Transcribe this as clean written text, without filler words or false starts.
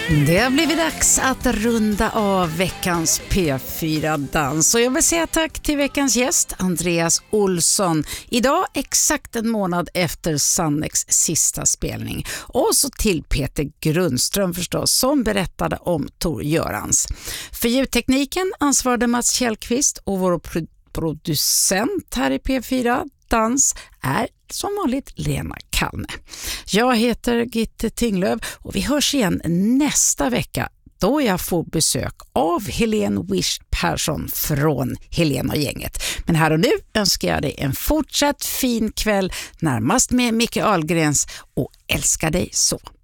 Det har blivit dags att runda av veckans P4-dans. Och jag vill säga tack till veckans gäst, Andreas Olsson. Idag exakt en månad efter Sannex sista spelning. Och så till Peter Grundström förstås, som berättade om Tor Görans. För ljudtekniken ansvarade Mats Kjellqvist och vår producent här i P4-dans är som vanligt Lena Kalne. Jag heter Gitte Tinglöf och vi hörs igen nästa vecka då jag får besök av Helene Wish Persson från Helene och gänget. Men här och nu önskar jag dig en fortsatt fin kväll närmast med Micke Ahlgrens och älskar dig så.